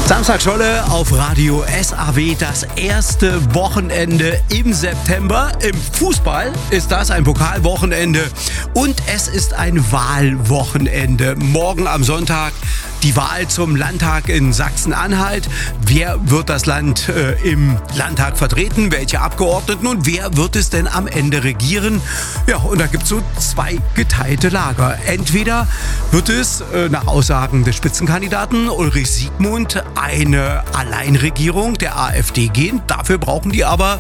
Samstagscholle auf Radio SAW, das erste Wochenende im September. Im Fußball ist das ein Pokalwochenende und es ist ein Wahlwochenende. Morgen am Sonntag die Wahl zum Landtag in Sachsen-Anhalt. Wer wird das Land im Landtag vertreten? Welche Abgeordneten? Und wer wird es denn am Ende regieren? Ja, und da gibt es so zwei geteilte Lager. Entweder wird es nach Aussagen des Spitzenkandidaten Ulrich Siegmund eine Alleinregierung der AfD gehen. Dafür brauchen die aber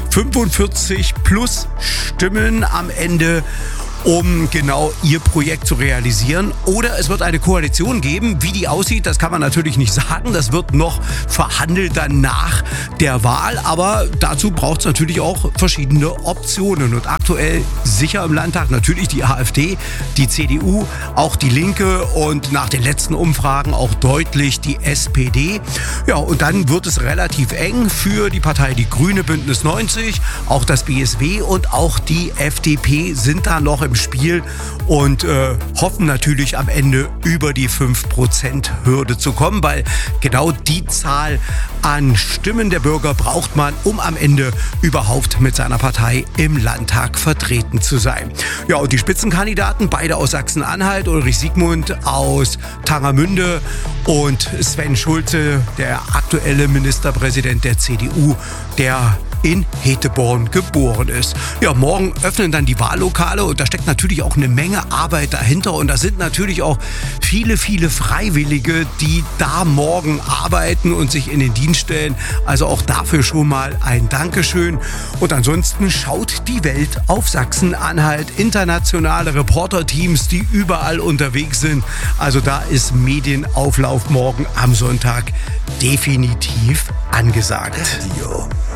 45 plus Stimmen am Ende, um genau ihr Projekt zu realisieren. Oder es wird eine Koalition geben. Wie die aussieht, das kann man natürlich nicht sagen. Das wird noch verhandelt dann nach der Wahl. Aber dazu braucht es natürlich auch verschiedene Optionen. Und aktuell sicher im Landtag natürlich die AfD, die CDU, auch die Linke und nach den letzten Umfragen auch deutlich die SPD. Ja, und dann wird es relativ eng für die Partei Die Grüne, Bündnis 90, auch das BSW und auch die FDP sind da noch im Spiel und hoffen natürlich am Ende über die 5%-Hürde zu kommen, weil genau die Zahl an Stimmen der Bürger braucht man, um am Ende überhaupt mit seiner Partei im Landtag vertreten zu sein. Ja, und die Spitzenkandidaten, beide aus Sachsen-Anhalt, Ulrich Siegmund aus Tangermünde und Sven Schulze, der aktuelle Ministerpräsident der CDU, der in Heteborn geboren ist. Ja, morgen öffnen dann die Wahllokale und da steckt natürlich auch eine Menge Arbeit dahinter und da sind natürlich auch viele Freiwillige, die da morgen arbeiten und sich in den Dienst stellen. Also auch dafür schon mal ein Dankeschön. Und ansonsten schaut die Welt auf Sachsen-Anhalt, internationale Reporterteams, die überall unterwegs sind. Also da ist Medienauflauf morgen am Sonntag definitiv angesagt.